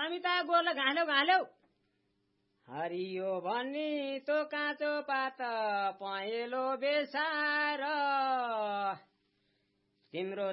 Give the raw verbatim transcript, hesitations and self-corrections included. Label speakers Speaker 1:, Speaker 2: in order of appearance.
Speaker 1: Samita goal घाल्यौ घाल्यौ हरियो भनी तो काँचो पात पहेँलो बेसार तिम्रो